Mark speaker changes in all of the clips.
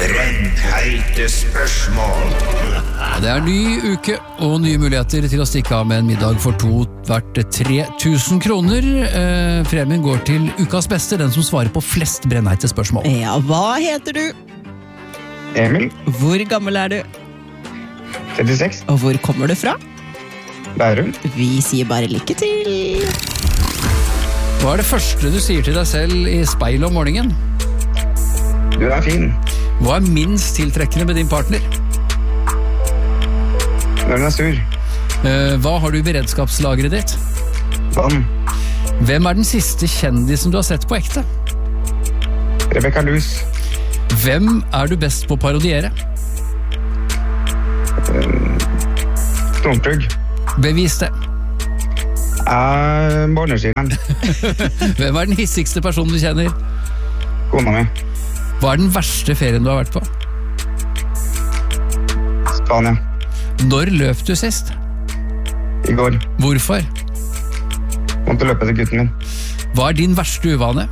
Speaker 1: Brennheite spørsmål.
Speaker 2: Det er ny uke og nye muligheter til å stikke av med en middag for to verdt 3000 kroner. Premien går til ukas beste, den som svarer på flest brennheite spørsmål.
Speaker 3: Ja, hva heter du?
Speaker 4: Emil,
Speaker 3: Hvor gammel er du?
Speaker 4: 36,
Speaker 3: Og hvor kommer du fra?
Speaker 4: Bærum.
Speaker 3: Vi sier bare lykke til.
Speaker 2: Hva er det første du sier til deg selv i speilet om morgenen?
Speaker 4: Du er fin.
Speaker 2: Hva er minst tiltrekkende med din partner?
Speaker 4: Når den er sur.
Speaker 2: Hva har du i beredskapslageret ditt?
Speaker 4: Vann.
Speaker 2: Hvem er den siste kjendisen du har sett på ekte?
Speaker 4: Rebecca Luz.
Speaker 2: Hvem er du best på å parodiere?
Speaker 4: Snortug.
Speaker 2: Bevis det.
Speaker 4: Barneskilen.
Speaker 2: Hvem er den hissigste personen du kjenner?
Speaker 4: Kona mi.
Speaker 2: Hva er den verste ferien du har vært på?
Speaker 4: Spania.
Speaker 2: Når løp du sist?
Speaker 4: I går.
Speaker 2: Hvorfor?
Speaker 4: Måtte løpe til gutten min.
Speaker 2: Hva er din verste uvane?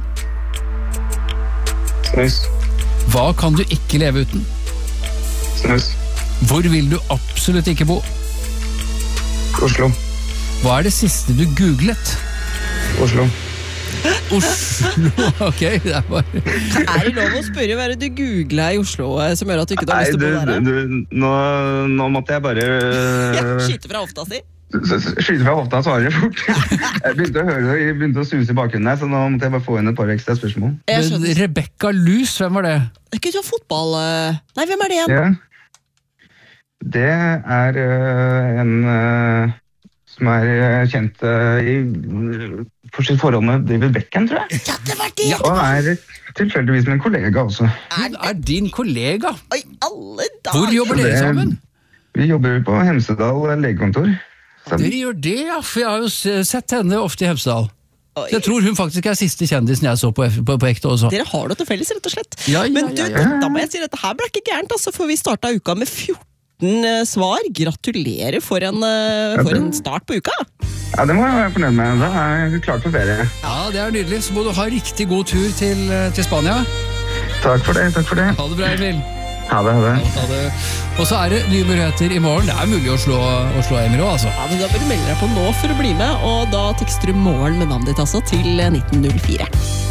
Speaker 4: Snus.
Speaker 2: Hva kan du ikke leve uten?
Speaker 4: Snus.
Speaker 2: Hvor vil du absolutt ikke bo?
Speaker 4: Oslo.
Speaker 2: Hva er det siste du googlet?
Speaker 4: Oslo.
Speaker 2: Oslo, ok, det er bare...
Speaker 3: Er det lov å spørre hva er det du googlet i Oslo som gjør at du ikke har lyst til å bo der?
Speaker 4: Nå måtte jeg bare
Speaker 3: Ja, skyte fra hofta si.
Speaker 4: skyte fra hofta og svare fort. Jeg begynte å høre det, jeg begynte å suse i bakgrunnen her, så nå måtte jeg bare få inn et par ekstra spørsmål.
Speaker 3: Jeg skjønner.
Speaker 2: Rebecca Luz, hvem var det?
Speaker 3: Det er ikke du har fotball... Nei, hvem er det igjen?
Speaker 4: Ja. Det er en som er kjent for sitt forhold med David Beckham, tror jeg.
Speaker 3: Ja, det var det!
Speaker 4: Og er tilfeldigvis min kollega også.
Speaker 2: Hun er din kollega.
Speaker 3: Oi, alle dager!
Speaker 2: Hvor jobber dere sammen?
Speaker 4: Vi jobber på Hemsedal legekontor.
Speaker 2: Dere gjør det, ja, for jeg har jo sett henne ofte i Hemsedal.
Speaker 3: Oi.
Speaker 2: Jeg tror hun faktisk er siste kjendisen jeg så på ekte også.
Speaker 3: Dere har det til felles, rett og slett.
Speaker 2: Ja,
Speaker 3: Men du,
Speaker 2: ja.
Speaker 3: da må jeg si dette her ble ikke gærent, altså, for vi startet uka med 14 svar. Gratulerer for en start på uka.
Speaker 4: Ja, det må jeg være fornøyd med. Da er jeg klart for ferie.
Speaker 2: Ja, det er nydelig. Så må du ha riktig god tur til Spania.
Speaker 4: Takk for det, takk for det.
Speaker 2: Ha det bra, Emil.
Speaker 4: Ha det, ha det.
Speaker 2: Ha det. Og så er det nye muligheter i morgen. Det er mulig å slå Emil også, altså.
Speaker 3: Ja, men da bør du melde deg på nå for å bli med, og da tekster du morgen med navnet ditt altså til 1904.